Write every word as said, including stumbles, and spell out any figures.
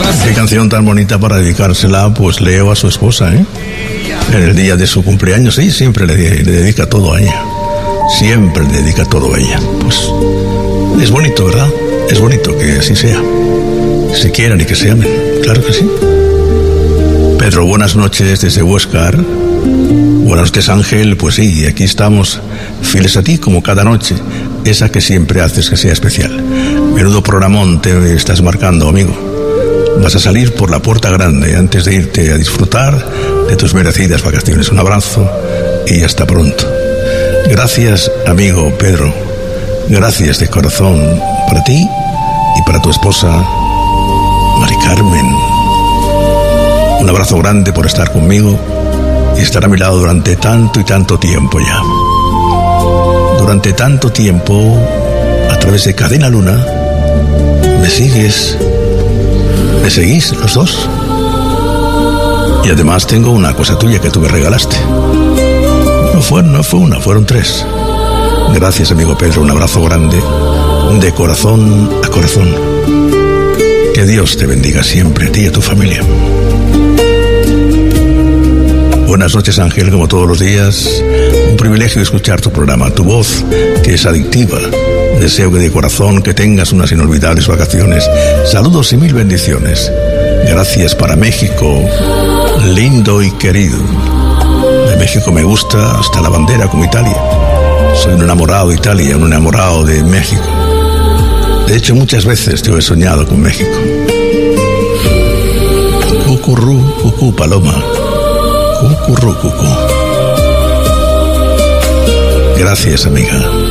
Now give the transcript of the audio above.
Qué canción tan bonita para dedicársela, pues Leo, a su esposa, ¿eh? En el día de su cumpleaños, sí, siempre le, le dedica todo a ella. Siempre le dedica todo a ella. Pues es bonito, ¿verdad? Es bonito que así sea. Que se quieran y que se amen. Claro que sí. Pedro, buenas noches desde Huescar. Buenas noches, Ángel. Pues sí, aquí estamos, fieles a ti como cada noche. Esa que siempre haces que sea especial. Menudo programón te estás marcando, amigo. Vas a salir por la puerta grande antes de irte a disfrutar de tus merecidas vacaciones. Un abrazo y hasta pronto. Gracias, amigo Pedro. Gracias de corazón para ti y para tu esposa, Mari Carmen. Un abrazo grande por estar conmigo y estar a mi lado durante tanto y tanto tiempo ya. Durante tanto tiempo, a través de Cadena Luna, me sigues, me seguís los dos. Y además tengo una cosa tuya que tú me regalaste. No fue, no fue una, fueron tres. Gracias, amigo Pedro, un abrazo grande, de corazón a corazón. Que Dios te bendiga siempre, a ti y a tu familia. Buenas noches, Ángel, como todos los días. Un privilegio escuchar tu programa, tu voz, que es adictiva. Deseo que de corazón que tengas unas inolvidables vacaciones. Saludos y mil bendiciones. Gracias para México, lindo y querido. De México me gusta hasta la bandera como Italia. Soy un enamorado de Italia, un enamorado de México. De hecho, muchas veces yo he soñado con México. Cucurrú, cucú, paloma. Cucurrú, cucú. Gracias, amiga.